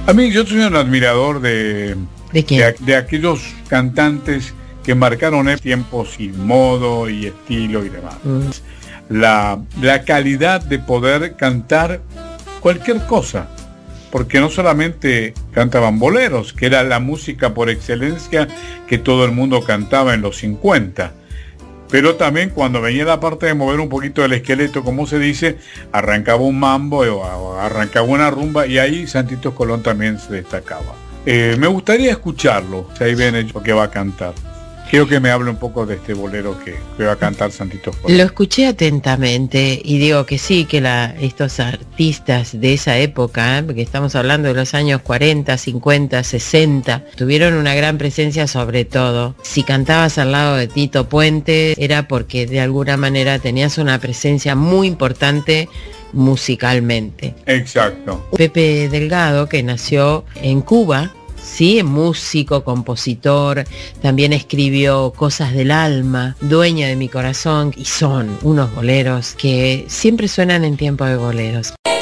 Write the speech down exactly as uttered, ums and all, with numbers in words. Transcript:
A mí, yo soy un admirador de, ¿De, quién? de, de aquellos cantantes que marcaron el tiempo sin modo y estilo y demás. Mm. La, la calidad de poder cantar cualquier cosa, porque no solamente cantaban boleros, que era la música por excelencia que todo el mundo cantaba en los cincuenta, pero también cuando venía la parte de mover un poquito el esqueleto, como se dice, arrancaba un mambo o arrancaba una rumba, y ahí Santitos Colón también se destacaba. Eh, me gustaría escucharlo, si ahí ven lo que va a cantar. Quiero que me hable un poco de este bolero que, que va a cantar Santitos Colón. Lo escuché atentamente y digo que sí, que la, estos artistas de esa época, ¿eh? Porque estamos hablando de los años cuarenta, cincuenta, sesenta, tuvieron una gran presencia, sobre todo. Si cantabas al lado de Tito Puente era porque de alguna manera tenías una presencia muy importante musicalmente. Exacto. Pepe Delgado, que nació en Cuba, sí, músico, compositor, también escribió Cosas del Alma, Dueña de mi Corazón, y son unos boleros que siempre suenan en tiempo de boleros.